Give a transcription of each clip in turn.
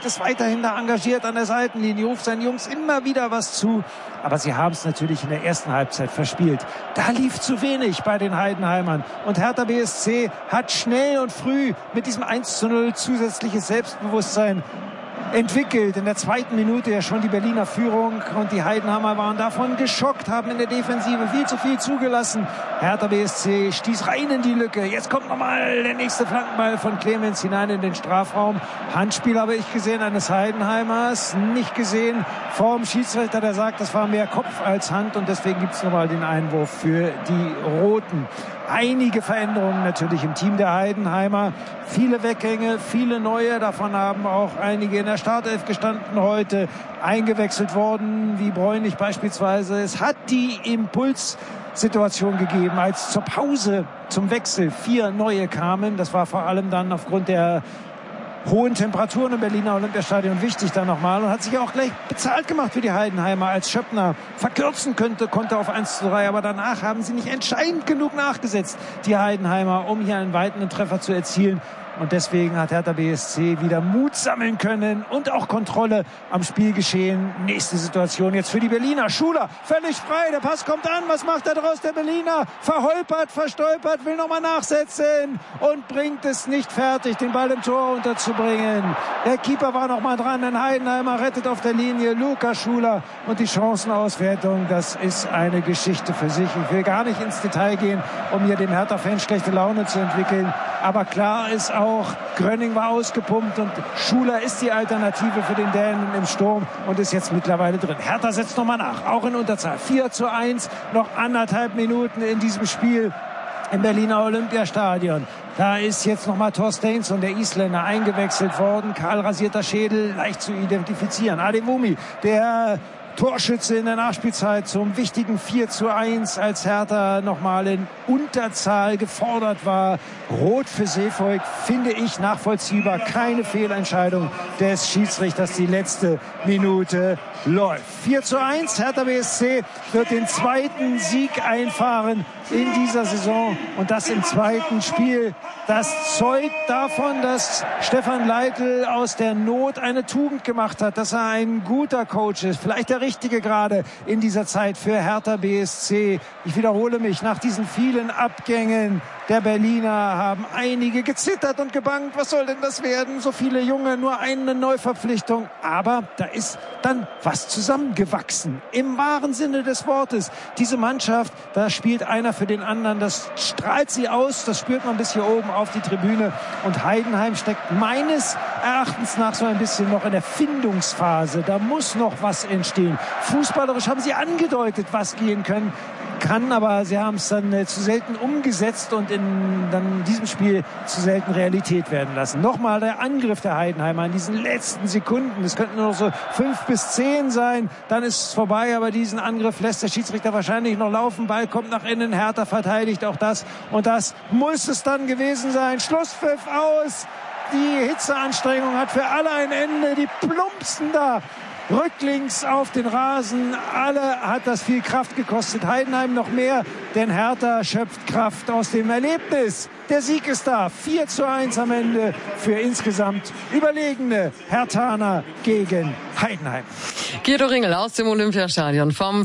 ist weiterhin da engagiert an der Seitenlinie, ruft seinen Jungs immer wieder was zu. Aber sie haben es natürlich in der ersten Halbzeit verspielt. Da lief zu wenig bei den Heidenheimern. Und Hertha BSC hat schnell und früh mit diesem 1:0 zusätzliches Selbstbewusstsein entwickelt. In der zweiten Minute ja schon die Berliner Führung und die Heidenheimer waren davon geschockt, haben in der Defensive viel zu viel zugelassen. Hertha BSC stieß rein in die Lücke. Jetzt kommt nochmal der nächste Flankenball von Clemens hinein in den Strafraum. Handspiel habe ich gesehen eines Heidenheimers, nicht gesehen vom Schiedsrichter, der sagt, das war mehr Kopf als Hand und deswegen gibt es nochmal den Einwurf für die Roten. Einige Veränderungen natürlich im Team der Heidenheimer. Viele Weggänge, viele neue. Davon haben auch einige in der Startelf gestanden heute. Eingewechselt worden, wie Bräunlich beispielsweise. Es hat die Impulssituation gegeben, als zur Pause zum Wechsel 4 neue kamen. Das war vor allem dann aufgrund der hohen Temperaturen im Berliner Olympiastadion wichtig dann nochmal und hat sich auch gleich bezahlt gemacht für die Heidenheimer, als Schöppner verkürzen konnte auf 1:3, aber danach haben sie nicht entscheidend genug nachgesetzt, die Heidenheimer, um hier einen weiteren Treffer zu erzielen. Und deswegen hat Hertha BSC wieder Mut sammeln können und auch Kontrolle am Spielgeschehen. Nächste Situation jetzt für die Berliner. Schuler völlig frei, der Pass kommt an. Was macht er daraus, der Berliner? Verholpert, verstolpert, will nochmal nachsetzen und bringt es nicht fertig, den Ball im Tor unterzubringen. Der Keeper war nochmal dran, ein Heidenheimer rettet auf der Linie Lukas Schuler. Und die Chancenauswertung, das ist eine Geschichte für sich. Ich will gar nicht ins Detail gehen, um hier dem Hertha-Fan schlechte Laune zu entwickeln. Aber klar ist auch, Gröning war ausgepumpt und Schuler ist die Alternative für den Dänen im Sturm und ist jetzt mittlerweile drin. Hertha setzt nochmal nach, auch in Unterzahl. 4:1, noch 1,5 Minuten in diesem Spiel im Berliner Olympiastadion. Da ist jetzt nochmal Thorsteinsson, der Isländer, eingewechselt worden. Karl rasierter Schädel, leicht zu identifizieren. Adewumi, der Torschütze in der Nachspielzeit zum wichtigen 4:1, als Hertha nochmal in Unterzahl gefordert war. Rot für Seefolk, finde ich nachvollziehbar. Keine Fehlentscheidung des Schiedsrichters. Die letzte Minute läuft. 4:1, Hertha BSC wird den zweiten Sieg einfahren in dieser Saison und das im zweiten Spiel. Das zeugt davon, dass Stefan Leitl aus der Not eine Tugend gemacht hat, dass er ein guter Coach ist, vielleicht der richtige gerade in dieser Zeit für Hertha BSC. Ich wiederhole mich, nach diesen vielen Abgängen der Berliner haben einige gezittert und gebangt. Was soll denn das werden? So viele Junge, nur eine Neuverpflichtung. Aber da ist dann was zusammengewachsen. Im wahren Sinne des Wortes. Diese Mannschaft, da spielt einer für den anderen. Das strahlt sie aus. Das spürt man bis hier oben auf die Tribüne. Und Heidenheim steckt meines Erachtens nach so ein bisschen noch in der Findungsphase. Da muss noch was entstehen. Fußballerisch haben sie angedeutet, was gehen kann, aber sie haben es dann zu selten umgesetzt und in diesem Spiel zu selten Realität werden lassen. Nochmal der Angriff der Heidenheimer in diesen letzten Sekunden. Es könnten nur noch so 5 bis 10 sein, dann ist es vorbei, aber diesen Angriff lässt der Schiedsrichter wahrscheinlich noch laufen. Ball kommt nach innen, Hertha verteidigt auch das und das muss es dann gewesen sein. Schlusspfiff aus. Die Hitzeanstrengung hat für alle ein Ende. Die plumpsen da rücklings auf den Rasen. Alle hat das viel Kraft gekostet. Heidenheim noch mehr, denn Hertha schöpft Kraft aus dem Erlebnis. Der Sieg ist da. 4:1 am Ende für insgesamt überlegene Herthaner gegen Heidenheim. Guido Ringel aus dem Olympiastadion. Vom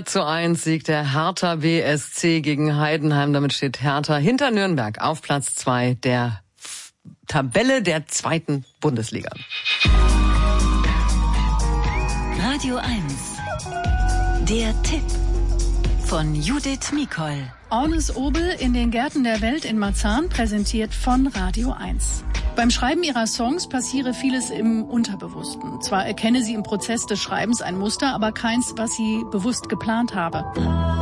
4:1 Sieg der Hertha BSC gegen Heidenheim. Damit steht Hertha hinter Nürnberg auf Platz 2 der Tabelle der 2. Bundesliga. Radio 1. Der Tipp von Judith Mikol. Ornes Obel in den Gärten der Welt in Marzahn, präsentiert von Radio 1. Beim Schreiben ihrer Songs passiere vieles im Unterbewussten. Zwar erkenne sie im Prozess des Schreibens ein Muster, aber keins, was sie bewusst geplant habe.